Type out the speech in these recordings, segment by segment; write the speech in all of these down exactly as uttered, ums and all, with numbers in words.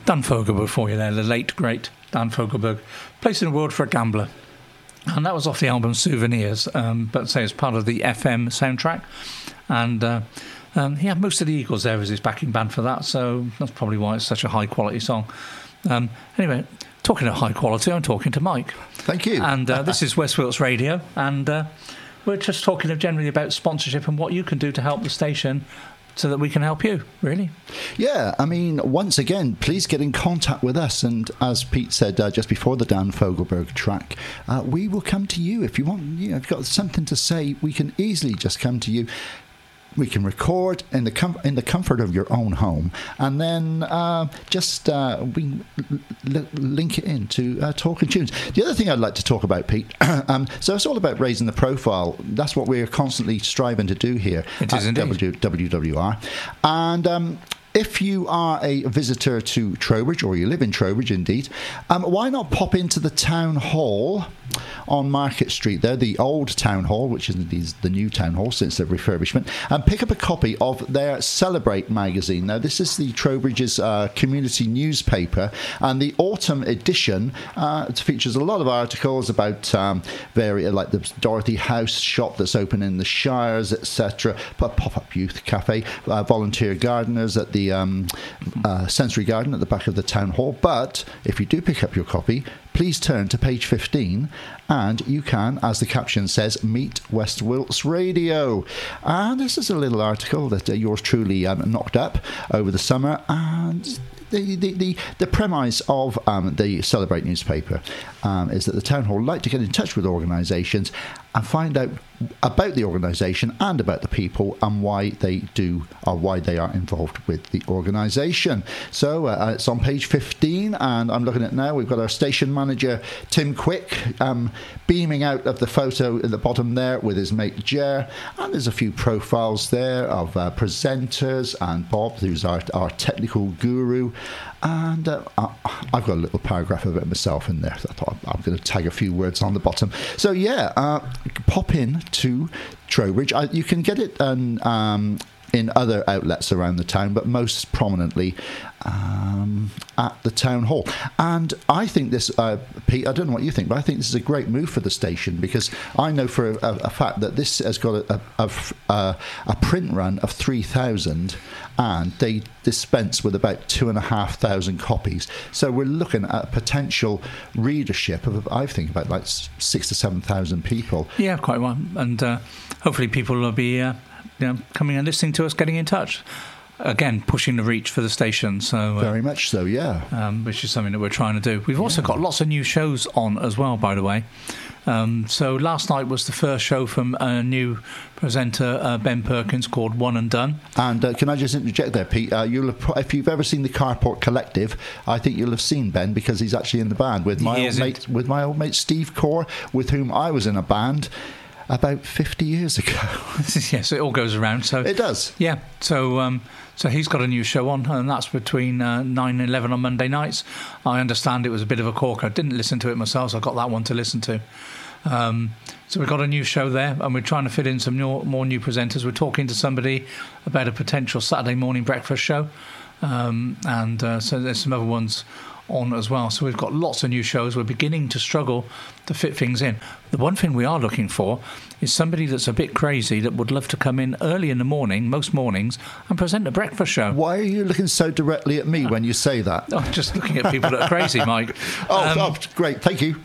Dan Fogelberg for you there, the late, great Dan Fogelberg. Place in the World for a Gambler. And that was off the album Souvenirs, um, but say it's part of the F M soundtrack. And uh, um, he had most of the Eagles there as his backing band for that, so that's probably why it's such a high-quality song. Um, anyway, talking of high quality, I'm talking to Mike. Thank you. And uh, this is West Wilts Radio, and uh, we're just talking generally about sponsorship and what you can do to help the station so that we can help you, really. Yeah, I mean, once again, please get in contact with us. And as Pete said uh, just before the Dan Fogelberg track, uh, we will come to you. If you want, you know, if you've got something to say, we can easily just come to you. We can record in the com- in the comfort of your own home, and then uh, just uh, we l- link it into uh, Talking Tunes. The other thing I'd like to talk about, Pete, um, so it's all about raising the profile. That's what we're constantly striving to do here it is at indeed. W W R. And um, if you are a visitor to Trowbridge, or you live in Trowbridge indeed, um, why not pop into the town hall on Market Street there, the old town hall, which is indeed the new town hall since the refurbishment, and pick up a copy of their Celebrate magazine. Now, this is the Trowbridge's uh, community newspaper, and the autumn edition uh, features a lot of articles about um, various, like the Dorothy House shop that's open in the Shires, et cetera, pop-up youth cafe, uh, volunteer gardeners at the um, uh, sensory garden at the back of the town hall. But if you do pick up your copy, please turn to page fifteen, and you can, as the caption says, meet West Wilts Radio. And this is a little article that uh, yours truly um, knocked up over the summer, and the the, the, the premise of um, the Celebrate newspaper um, is that the town hall like to get in touch with organisations and find out about the organisation and about the people and why they do or why they are involved with the organisation. So uh, it's on page fifteen, and I'm looking at it now. We've got our station manager Tim Quick um, beaming out of the photo at the bottom there with his mate Jer, and there's a few profiles there of uh, presenters, and Bob, who's our, our technical guru. And uh, I've got a little paragraph of it myself in there. So I thought I'm going to tag a few words on the bottom. So yeah, uh, pop in to Trowbridge. I, you can get it um, um, in other outlets around the town, but most prominently um, at the town hall. And I think this, uh, Pete, I don't know what you think, but I think this is a great move for the station, because I know for a, a fact that this has got a, a, a, a print run of three thousand, and they dispense with about two and a half thousand copies. So we're looking at a potential readership of, I think, about like six to seven thousand people. Yeah, quite well. And uh, hopefully people will be uh, you know, coming and listening to us, getting in touch. Again, pushing the reach for the station. So uh, very much so, yeah. Um, which is something that we're trying to do. We've also yeah. got lots of new shows on as well, by the way. Um, so last night was the first show from a new presenter, uh, Ben Perkins, called One and Done. And uh, can I just interject there, Pete? Uh, you'll have, if you've ever seen the Carport Collective, I think you'll have seen Ben, because he's actually in the band with my old mate, with my old mate Steve Core, with whom I was in a band about fifty years ago. Yes, it all goes around. So it does. Yeah. So um, so he's got a new show on, and that's between uh, nine and eleven on Monday nights. I understand it was a bit of a corker. I didn't listen to it myself, so I got that one to listen to. Um, so we've got a new show there, and we're trying to fit in some new, more new presenters. We're talking to somebody about a potential Saturday morning breakfast show, um, and uh, so there's some other ones on as well. So we've got lots of new shows. We're beginning to struggle to fit things in. The one thing we are looking for is somebody that's a bit crazy that would love to come in early in the morning, most mornings, and present a breakfast show. Why are you looking so directly at me when you say that? I'm just looking at people that are crazy, Mike. oh, um, oh, great, thank you.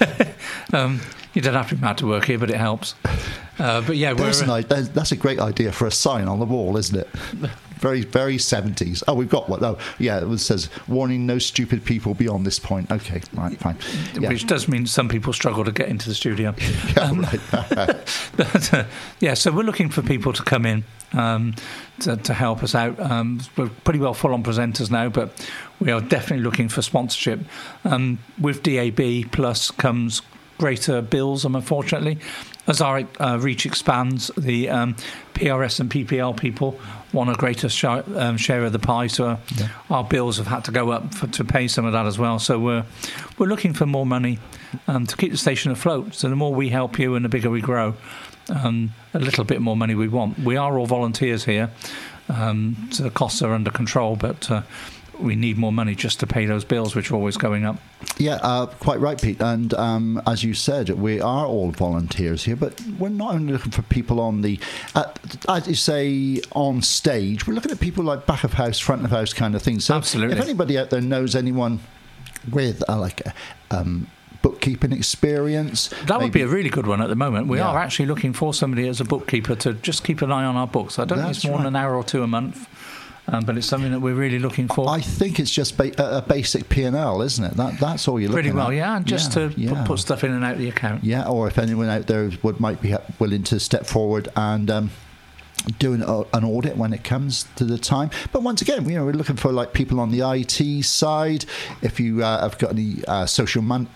um, you don't have to be mad to work here, but it helps. Uh, but yeah, we're, an, that's a great idea for a sign on the wall, isn't it? Very, very seventies. Oh, we've got one. Oh, yeah, it says, warning, no stupid people beyond this point. Okay, right, fine. Yeah. Which does mean some people struggle to get into the studio. yeah, um, right. but, uh, yeah, so we're looking for people to come in um, to, to help us out. Um, we're pretty well full on presenters now, but we are definitely looking for sponsorship. Um, with D A B Plus comes greater bills, unfortunately. As our uh, reach expands, the um, P R S and P P L people want a greater sh- um, share of the pie, so yeah. our bills have had to go up for, to pay some of that as well. So we're we're looking for more money um, to keep the station afloat. So the more we help you and the bigger we grow, um, a little bit more money we want. We are all volunteers here, um, so the costs are under control, but uh, we need more money just to pay those bills, which are always going up. Yeah, uh, quite right, Pete. And um, as you said, we are all volunteers here, but we're not only looking for people on the, uh, as you say, on stage. We're looking at people like back of house, front of house kind of thing. So Absolutely. If anybody out there knows anyone with uh, like a um, bookkeeping experience, that would maybe, be a really good one at the moment. We Yeah. are actually looking for somebody as a bookkeeper to just keep an eye on our books. I don't think That's it's more right. than an hour or two a month. Um, but it's something that we're really looking for. I think it's just ba- a basic P and L, isn't it? That that's all you're looking Pretty well, at. yeah, and just yeah, to yeah. Put, put stuff in and out of the account. Yeah, or if anyone out there would might be willing to step forward and um, do an, uh, an audit when it comes to the time. But once again, you know, we're looking for like people on the I T side. If you uh, have got any uh, social man-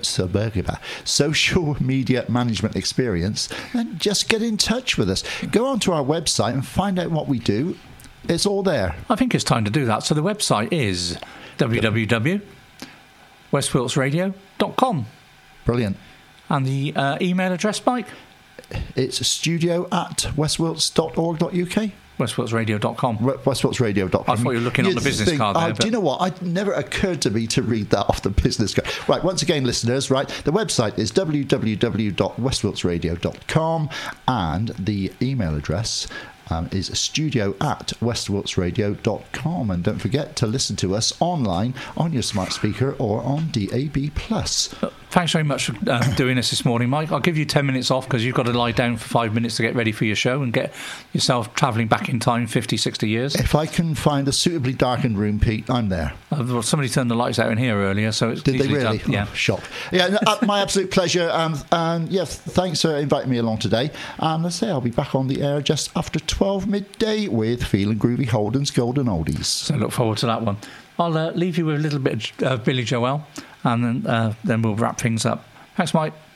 social media management experience, then just get in touch with us. Go onto our website and find out what we do. It's all there. I think it's time to do that. So the website is w w w dot west wilts radio dot com. Brilliant. And the uh, email address, Mike? It's studio at west wilts dot org dot u k. west wilts radio dot com. west wilts radio dot com. I thought you were looking on the business think, card there. Oh, but do you know what? It never occurred to me to read that off the business card. Right, once again, listeners, right, the website is w w w dot west wilts radio dot com and the email address Um, is studio at west wilts radio dot com. And don't forget to listen to us online on your smart speaker or on D A B plus. Thanks very much for uh, doing this this morning, Mike. I'll give you ten minutes off because you've got to lie down for five minutes to get ready for your show and get yourself travelling back in time fifty, sixty years. If I can find a suitably darkened room, Pete, I'm there. Uh, well, somebody turned the lights out in here earlier, so it's Did they easily really? done. Yeah. Oh, shocked. Yeah, no, uh, my absolute pleasure. Um, and yes, thanks for inviting me along today. And let's say I'll be back on the air just after twelve midday with Feeling Groovy Holden's Golden Oldies. So look forward to that one. I'll uh, leave you with a little bit of uh, Billy Joel, and then uh, then we'll wrap things up. Thanks, Mike.